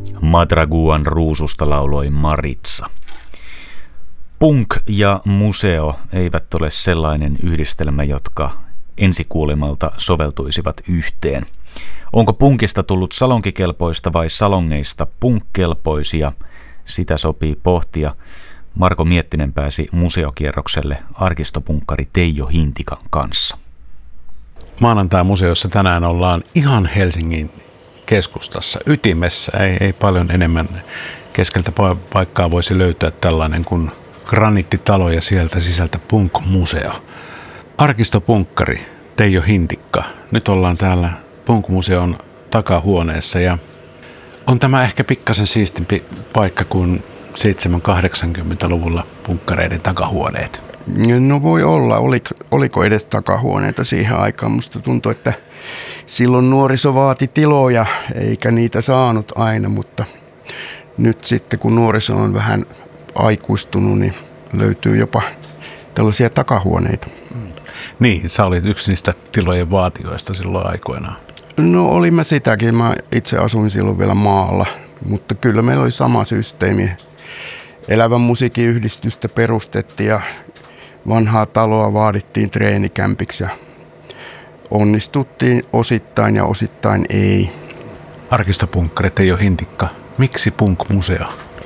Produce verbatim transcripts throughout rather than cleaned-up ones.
Madraguan ruususta lauloi Maritsa. Punk ja museo eivät ole sellainen yhdistelmä, jotka ensikuulemalta soveltuisivat yhteen. Onko punkista tullut salonkikelpoista vai salongeista punkkelpoisia? Sitä sopii pohtia. Marko Miettinen pääsi museokierrokselle arkistopunkkari Teijo Hintikan kanssa. Maanantai-museossa tänään ollaan ihan Helsingin keskustassa, ytimessä. Ei, ei paljon enemmän keskeltä paikkaa voisi löytää tällainen kuin graniittitalo ja sieltä sisältä punk-museo. Arkistopunkkari Teijo Hintikka. Nyt ollaan täällä punk-museon takahuoneessa ja on tämä ehkä pikkasen siistimpi paikka kuin seitsemänkymmentä-kahdeksankymmentäluvulla punkkareiden takahuoneet. No voi olla. Oliko, oliko edes takahuoneita siihen aikaan? Musta tuntuu, että silloin nuoriso vaati tiloja eikä niitä saanut aina, mutta nyt sitten kun nuoriso on vähän aikuistunut, niin löytyy jopa tällaisia takahuoneita. Niin, sä olit yksi niistä tilojen vaatioista silloin aikoinaan. No olin mä sitäkin. Mä itse asuin silloin vielä maalla, mutta kyllä meillä oli sama systeemi. Elävän musiikin yhdistystä perustettiin ja vanhaa taloa vaadittiin treenikämpiksi ja onnistuttiin osittain ja osittain ei. Arkistopunkkari Teijo Hintikka, miksi punk-museo?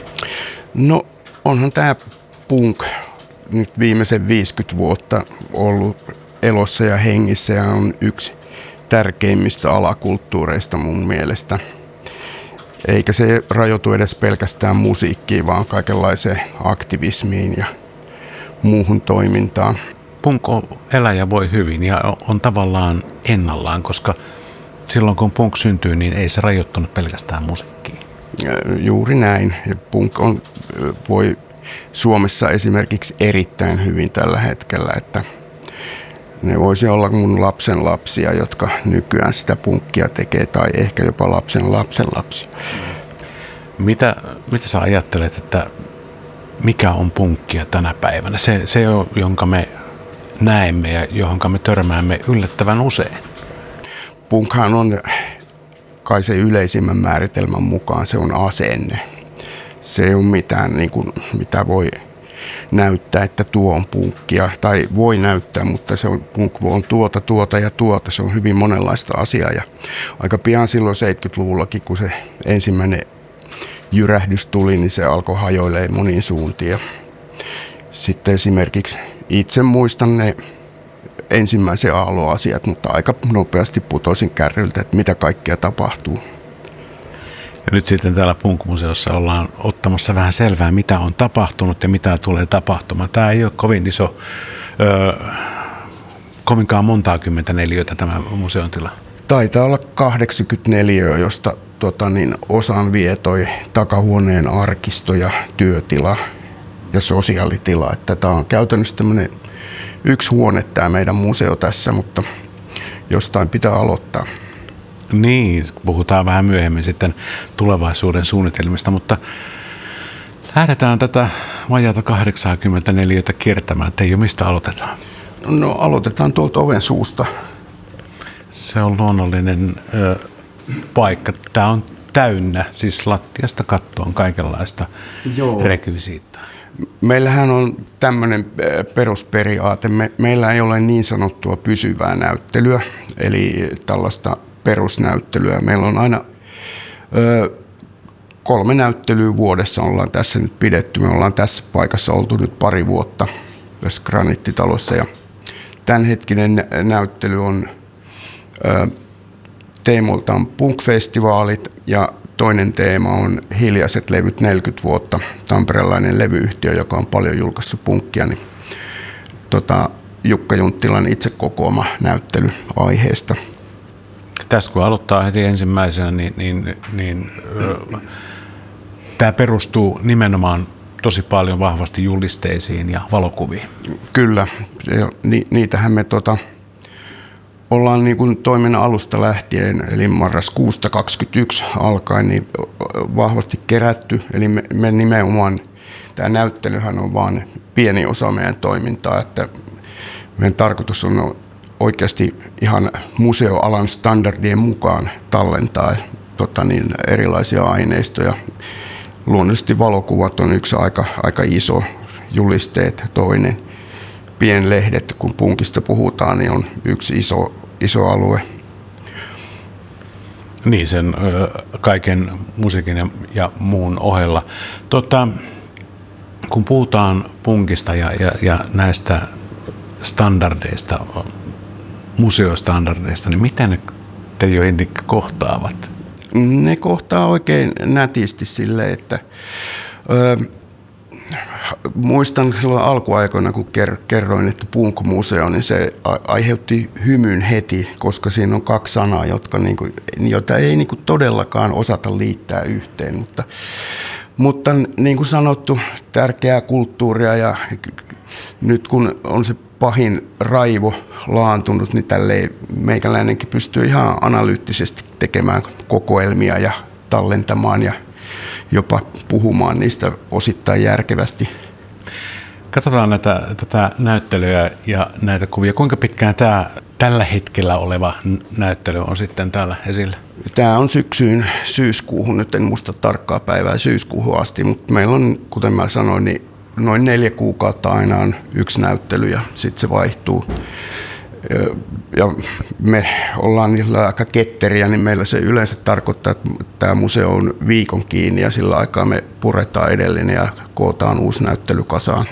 No onhan tämä punk nyt viimeisen viisikymmentä vuotta ollut elossa ja hengissä ja on yksi tärkeimmistä alakulttuureista mun mielestä. Eikä se rajoitu edes pelkästään musiikkiin, vaan kaikenlaiseen aktivismiin ja muuhun toimintaan. Punk elää ja voi hyvin ja on tavallaan ennallaan, koska silloin kun punk syntyy, niin ei se rajoittunut pelkästään musiikkiin. Juuri näin. Punk on, voi Suomessa esimerkiksi erittäin hyvin tällä hetkellä, että ne voisi olla mun lapsen lapsia, jotka nykyään sitä punkkia tekee, tai ehkä jopa lapsen lapsen lapsia. Mitä, mitä sä ajattelet, että mikä on punkkia tänä päivänä? Se, se on, jonka me näemme ja johonka me törmäämme yllättävän usein. Punkhan on kai se yleisimmän määritelmän mukaan, se on asenne. Se ei ole mitään, niin kuin, mitä voi näyttää, että tuo on punkkia, tai voi näyttää, mutta se on, punk on tuota, tuota ja tuota. Se on hyvin monenlaista asiaa ja aika pian silloin seitsemänkymmentäluvullakin, kun se ensimmäinen jyrähdys tuli, niin se alkoi hajoilee moniin suuntiin. Sitten esimerkiksi itse muistan ne ensimmäisen aallon asiat, mutta aika nopeasti putosin kärryltä, että mitä kaikkea tapahtuu. Ja nyt sitten täällä Punk-museossa ollaan ottamassa vähän selvää, mitä on tapahtunut ja mitä tulee tapahtumaan. Tämä ei ole kovin iso, ö, kovinkaan montaa kymmentä neliötä tämä museon tila. Taitaa olla kahdeksankymmentäneljä, josta tota, niin, osan vie toi takahuoneen arkisto ja työtila ja sosiaalitila. Että tämä on käytännössä tämmöinen yksi huone tämä meidän museo tässä, mutta jostain pitää aloittaa. Niin, puhutaan vähän myöhemmin sitten tulevaisuuden suunnitelmista, mutta lähdetään tätä vajaata kahdeksankymmentäneljä kiertämään. Teijo, mistä aloitetaan? No aloitetaan tuolta oven suusta. Se on luonnollinen ö, paikka. Tämä on täynnä, siis lattiasta kattoon kaikenlaista Joo. rekvisiittaa. Meillähän on tämmöinen perusperiaate. Me, meillä ei ole niin sanottua pysyvää näyttelyä, eli tällaista perusnäyttelyä. Meillä on aina ö, kolme näyttelyä vuodessa ollaan tässä nyt pidetty. Me ollaan tässä paikassa oltu nyt pari vuotta tässä graniittitalossa. Ja tämänhetkinen näyttely on ö, teemoltaan punk-festivaalit ja toinen teema on Hiljaiset levyt neljäkymmentä vuotta. Tamperelainen levyyhtiö, joka on paljon julkaissut punkkia. Niin, tota, Jukka Junttilan itse kokoama näyttely aiheesta. Tässä kun aloittaa heti ensimmäisenä, niin, niin, niin tämä perustuu nimenomaan tosi paljon vahvasti julisteisiin ja valokuviin. Kyllä, ni, niitähän me tota, ollaan niin kuin toiminnan alusta lähtien, eli marraskuusta kaksikymmentäyksi alkaen, niin vahvasti kerätty. Eli me, me nimenomaan, tämä näyttelyhän on vain pieni osa meidän toimintaa, että meidän tarkoitus on oikeasti ihan museoalan standardien mukaan tallentaa tota niin, erilaisia aineistoja. Luonnollisesti valokuvat on yksi aika, aika iso, julisteet toinen. Pienlehdet, kun punkista puhutaan, niin on yksi iso, iso alue. Niin, sen kaiken musiikin ja, ja muun ohella. Tota, kun puhutaan punkista ja, ja, ja näistä standardeista, museostandardeista, niin miten ne Teijo Hintikka kohtaavat? Ne kohtaa oikein nätisti silleen, että ö, muistan silloin alkuaikoina, kun kerroin, että Punk-museo, niin se aiheutti hymyn heti, koska siinä on kaksi sanaa, jotka, niin kuin, joita ei niin kuin todellakaan osata liittää yhteen. Mutta, mutta niin kuin sanottu, tärkeää kulttuuria ja nyt kun on se pahin raivo laantunut, niin tälleen meikäläinenkin pystyy ihan analyyttisesti tekemään kokoelmia ja tallentamaan ja jopa puhumaan niistä osittain järkevästi. Katsotaan näitä, tätä näyttelyä ja näitä kuvia. Kuinka pitkään tämä tällä hetkellä oleva näyttely on sitten täällä esillä? Tämä on syksyyn, syyskuuhun, nyt en muista tarkkaa päivää, syyskuuhun asti, mutta meillä on, kuten mä sanoin, niin noin neljä kuukautta aina on yksi näyttely ja sitten se vaihtuu. Ja me ollaan niillä aika ketteriä, niin meillä se yleensä tarkoittaa, että tämä museo on viikon kiinni ja sillä aikaa me puretaan edellinen ja kootaan uusi näyttely kasaan.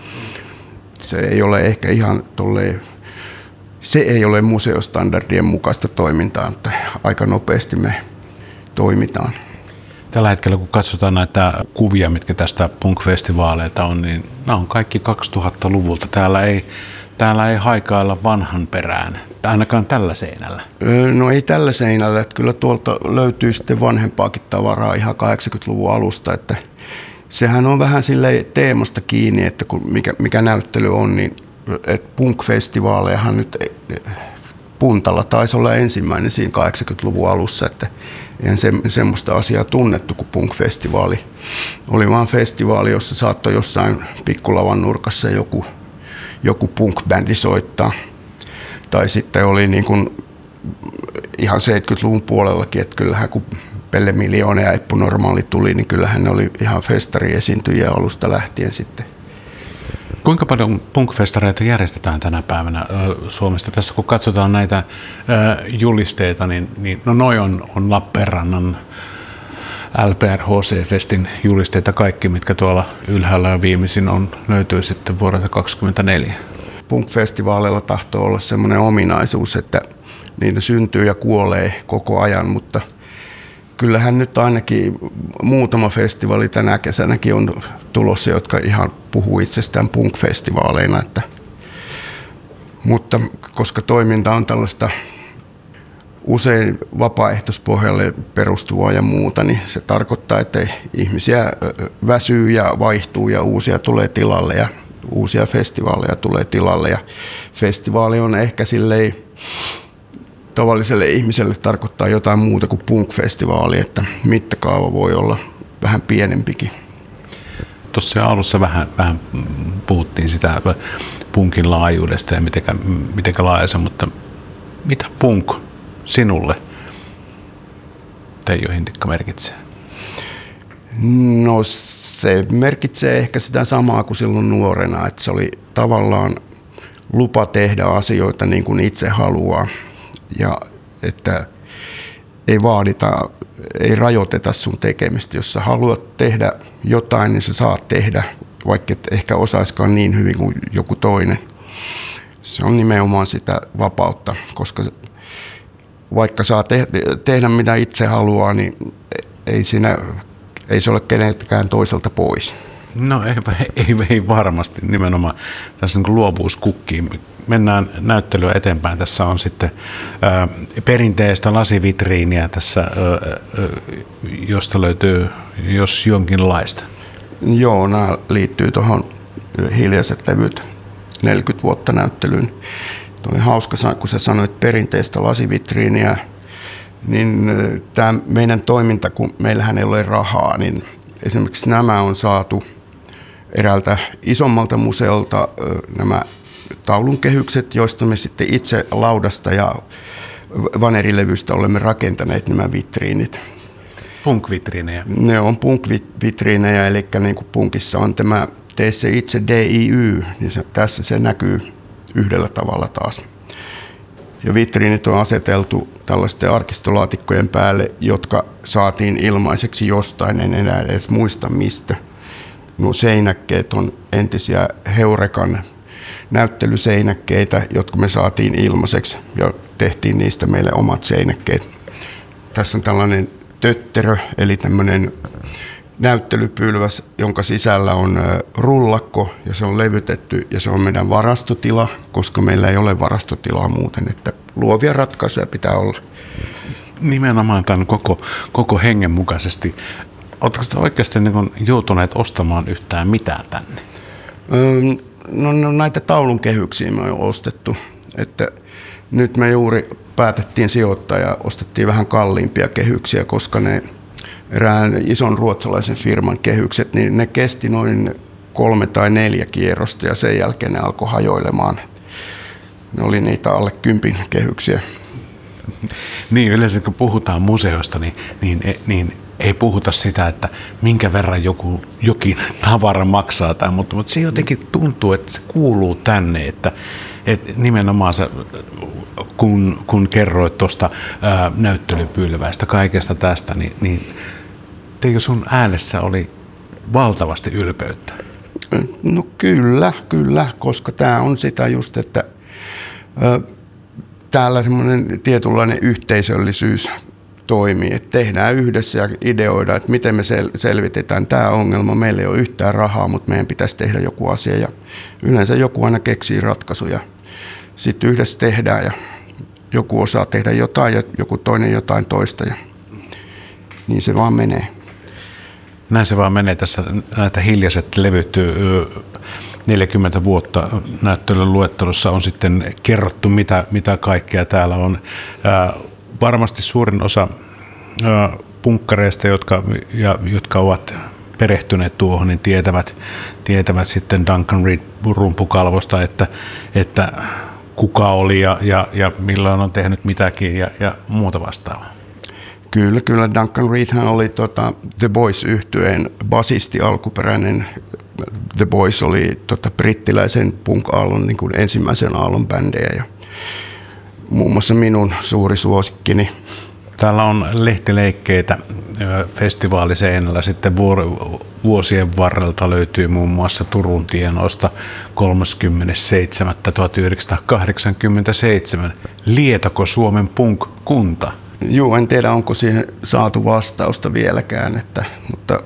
Se ei ole ehkä ihan tolleen, se ei ole museostandardien mukaista toimintaa, mutta aika nopeasti me toimitaan. Tällä hetkellä, kun katsotaan näitä kuvia, mitkä tästä punk-festivaaleilta on, niin nämä on kaikki kaksituhattaluvulta. Täällä ei, täällä ei haikailla vanhan perään, ainakaan tällä seinällä. No ei tällä seinällä, että kyllä tuolta löytyy sitten vanhempaakin tavaraa ihan kahdeksankymmentäluvun alusta, että sehän on vähän silleen teemasta kiinni, että kun mikä, mikä näyttely on, niin että punk-festivaalejahan nyt Puntalla taisi olla ensimmäinen siinä kahdeksankymmentäluvun alussa, että eihän se, semmoista asiaa tunnettu kuin punk-festivaali. Oli vaan festivaali, jossa saattoi jossain pikkulavan nurkassa joku, joku punk-bändi soittaa. Tai sitten oli niin kuin ihan seitsemänkymmentäluvun puolellakin, että kyllähän kun Pelle Miljoona ja Eppu Normaali tuli, niin kyllähän ne oli ihan festariesiintyjiä alusta lähtien sitten. Kuinka paljon punk-festareita järjestetään tänä päivänä Suomesta? Tässä kun katsotaan näitä julisteita, niin, niin no noi on, on Lappeenrannan L P R H C-festin julisteita kaikki, mitkä tuolla ylhäällä ja viimeisin on, löytyy sitten vuodelta kaksikymmentäneljä. Punk-festivaaleilla tahtoo olla semmoinen ominaisuus, että niitä syntyy ja kuolee koko ajan, mutta kyllähän nyt ainakin muutama festivaali tänä kesänäkin on tulossa, jotka ihan puhuu itsestään punk-festivaaleina. Että, mutta koska toiminta on tällaista usein vapaaehtoispohjalle perustuvaa ja muuta, niin se tarkoittaa, että ihmisiä väsyy ja vaihtuu ja uusia tulee tilalle ja uusia festivaaleja tulee tilalle. Ja festivaali on ehkä silleen tavalliselle ihmiselle tarkoittaa jotain muuta kuin punk-festivaali, että mittakaava voi olla vähän pienempikin. Tuossa alussa vähän, vähän puhuttiin sitä punkin laajuudesta ja mitenkä, mitenkä laaja, mutta mitä punk sinulle, Teijo Hintikka, merkitsee? No se merkitsee ehkä sitä samaa kuin silloin nuorena, että se oli tavallaan lupa tehdä asioita niin kuin itse haluaa. Ja että ei vaadita, ei rajoiteta sun tekemistä. Jos sä haluat tehdä jotain, niin sä saat tehdä, vaikka et ehkä osaiskaan niin hyvin kuin joku toinen. Se on nimenomaan sitä vapautta, koska vaikka saa te- tehdä mitä itse haluaa, niin ei, siinä, ei se ole keneltäkään toiselta pois. No ei, ei, ei varmasti, nimenomaan tässä niin kuin luovuus kukkii. Mennään näyttelyä eteenpäin. Tässä on sitten ää, perinteistä lasivitriiniä tässä, ää, josta löytyy jos jonkinlaista. Joo, nämä liittyy tuohon Hiljaiset levyt neljäkymmentä vuotta näyttelyyn. Tuo oli hauska, kun sä sanoit perinteistä lasivitriiniä, niin tämä meidän toiminta, kun meillähän ei ole rahaa, niin esimerkiksi nämä on saatu eräältä isommalta museolta nämä taulunkehykset, joista me sitten itse laudasta ja vanerilevystä olemme rakentaneet nämä vitriinit. Punk-vitriinejä. Ne on punk-vitriinejä, eli niin kuin punkissa on tämä tee se itse D I Y, niin se, tässä se näkyy yhdellä tavalla taas. Ja vitriinit on aseteltu tällaisten arkistolaatikkojen päälle, jotka saatiin ilmaiseksi jostain, en enää edes muista mistä. Nuo seinäkkeet on entisiä Heurekan näyttelyseinäkkeitä, jotka me saatiin ilmaiseksi ja tehtiin niistä meille omat seinäkkeet. Tässä on tällainen tötterö, eli tämmöinen näyttelypylväs, jonka sisällä on rullakko ja se on levytetty ja se on meidän varastotila, koska meillä ei ole varastotilaa muuten, että luovia ratkaisuja pitää olla. Nimenomaan tämän koko, koko hengen mukaisesti. Oletteko te oikeasti niin joutuneet ostamaan yhtään mitään tänne? No, no näitä taulun kehyksiä me on ostettu, että nyt me juuri päätettiin sijoittaa ja ostettiin vähän kalliimpia kehyksiä, koska ne erään ison ruotsalaisen firman kehykset, niin ne kesti noin kolme tai neljä kierrosta ja sen jälkeen ne alkoi hajoilemaan. Ne oli niitä alle kympin kehyksiä. Niin, yleensä kun puhutaan museoista, niin, niin, niin ei puhuta sitä, että minkä verran joku, jokin tavara maksaa tai, mutta, mutta se jotenkin tuntuu, että se kuuluu tänne, että, että nimenomaan se, kun, kun kerroit tuosta näyttelypylväistä, kaikesta tästä, niin, niin teikö sun äänessä oli valtavasti ylpeyttä? No kyllä, kyllä, koska tämä on sitä just, että ö, täällä semmoinen tietynlainen yhteisöllisyys toimii, että tehdään yhdessä ja ideoidaan, että miten me sel- selvitetään tämä ongelma. Meillä ei ole yhtään rahaa, mutta meidän pitäisi tehdä joku asia ja yleensä joku aina keksii ratkaisuja. Sitten yhdessä tehdään ja joku osaa tehdä jotain ja joku toinen jotain toista ja niin se vaan menee. Näin se vaan menee. Tässä näitä hiljaiset levyt neljäkymmentä vuotta näyttelyn luettelossa on sitten kerrottu, mitä, mitä kaikkea täällä on. Ää, varmasti suurin osa ää, punkkareista, jotka, ja, jotka ovat perehtyneet tuohon, niin tietävät, tietävät sitten Duncan Reid rumpukalvosta, että, että kuka oli ja, ja, ja milloin on tehnyt mitäkin ja, ja muuta vastaavaa. Kyllä, kyllä. Duncan Reidhän oli tota, The Boys-yhtyeen basisti alkuperäinen. The Boys oli tota, brittiläisen punk-aallon niin kuin ensimmäisen aallon bändejä ja muun muassa minun suuri suosikkini. Täällä on lehtileikkeitä festivaaliseinällä. Sitten vuosien varrelta löytyy muun muassa Turun tienoista kolmaskymmenes seitsemättä tuhatyhdeksänsataakahdeksankymmentäseitsemän. Lietoko Suomen punk-kunta? Joo, en tiedä onko siihen saatu vastausta vieläkään, että, mutta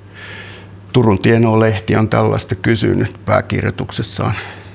Turun tieno-lehti on tällaista kysynyt pääkirjoituksessaan.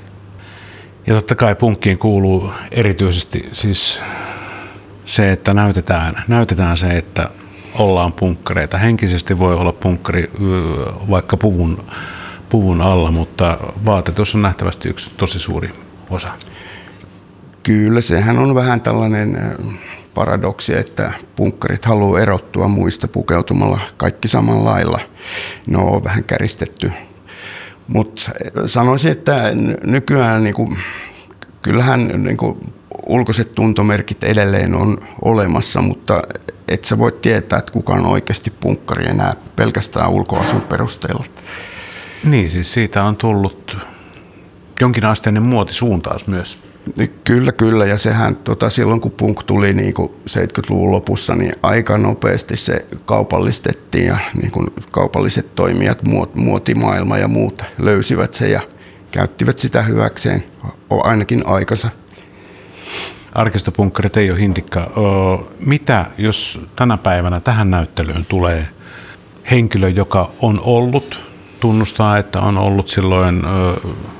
Ja totta kai punkkiin kuuluu erityisesti siis se, että näytetään, näytetään se, että ollaan punkkareita. Henkisesti voi olla punkkari vaikka puvun, puvun alla, mutta vaatetus on nähtävästi yksi tosi suuri osa. Kyllä, sehän on vähän tällainen paradoksi, että punkkarit haluaa erottua muista pukeutumalla kaikki samalla lailla. No, on vähän käristetty. Mutta sanoisin, että nykyään niin kuin, kyllähän niin kuin, ulkoiset tuntomerkit edelleen on olemassa, mutta et sä voi tietää, että kuka on oikeasti punkkari enää pelkästään ulkoasun perusteella. Niin, siis siitä on tullut jonkinasteinen muotisuuntaus myös. Kyllä, kyllä. Ja sehän tota, silloin, kun punk tuli niin kuin seitsemänkymmentäluvun lopussa, niin aika nopeasti se kaupallistettiin ja niin kuin kaupalliset toimijat, muotimaailma ja muut löysivät sen ja käyttivät sitä hyväkseen ainakin aikansa. Arkistopunkkarit ei ole hindikka. Mitä jos tänä päivänä tähän näyttelyyn tulee henkilö, joka on ollut, tunnustaa, että on ollut silloin